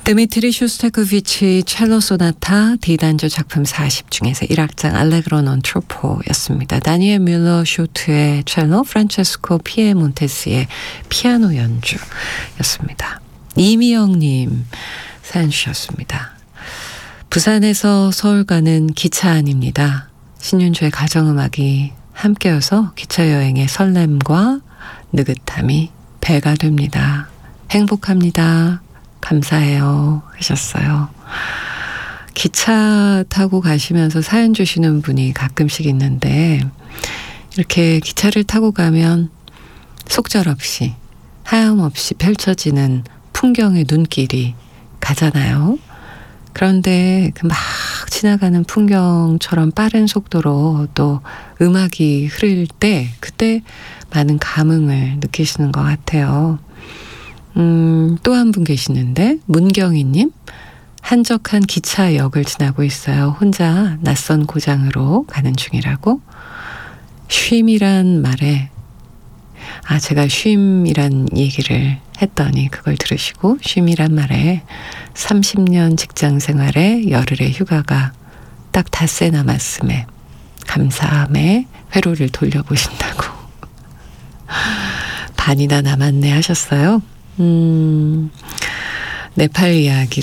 드미트리 쇼스타코비치 첼로 소나타 D단조 작품 40 중에서 1악장 알레그로 non troppo였습니다. 다니엘 뮬러 쇼트의 첼로, 프란체스코 피에몬테스의 피아노 연주였습니다. 이미영님 사연 주셨습니다. 부산에서 서울 가는 기차 안입니다. 신윤주의 가정음악이 함께여서 기차 여행의 설렘과 느긋함이 배가 됩니다. 행복합니다. 감사해요 하셨어요. 기차 타고 가시면서 사연 주시는 분이 가끔씩 있는데 이렇게 기차를 타고 가면 속절없이 하염없이 펼쳐지는 풍경의 눈길이 가잖아요. 그런데 그 막 지나가는 풍경처럼 빠른 속도로 또 음악이 흐를 때 그때 많은 감흥을 느끼시는 것 같아요. 또 한 분 계시는데 문경희님 한적한 기차역을 지나고 있어요. 혼자 낯선 고장으로 가는 중이라고. 쉼이란 말에 제가 쉼이란 얘기를 했더니 그걸 들으시고 쉼이란 말에 30년 직장 생활에 열흘의 휴가가 딱 닷새 남았음에 감사함에 회로를 돌려보신다고. 반이나 남았네 하셨어요. 네팔 이야기를